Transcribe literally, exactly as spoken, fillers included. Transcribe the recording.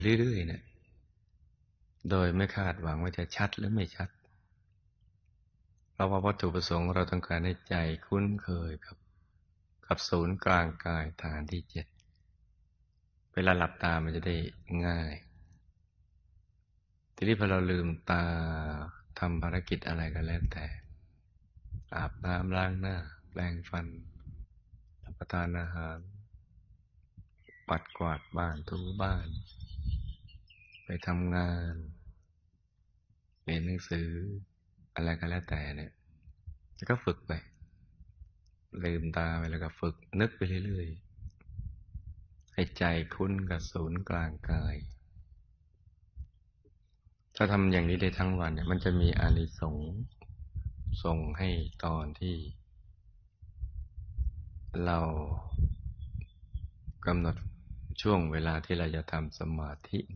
เรื่อยๆเนี่ยโดยไม่คาดหวังว่าจะชัดหรือไม่ชัดเพราะว่าวัตถุประสงค์เราต้องการให้ใจคุ้นเคยกับกับศูนย์กลางกายฐานที่เจ็ดเวลาหลับตามันจะได้ง่ายทีนี้พอเราลืมตาทำภารกิจอะไรก็แล้วแต่อาบน้ำล้างหน้าแปรงฟันรับประทานอาหารปัดกวาดบ้านถูบ้านไปทำงานเรียนหนังสืออะไรก็แล้วแต่เนี่ยแล้วก็ฝึกไปลืมตาไปแล้วก็ฝึกนึกไปเรื่อยๆให้ใจคุ้นกับศูนย์กลางกายถ้าทำอย่างนี้ได้ทั้งวันเนี่ยมันจะมีอานิสงส์ส่งให้ตอนที่เรากำหนดช่วงเวลาที่เราจะทำสมาธิ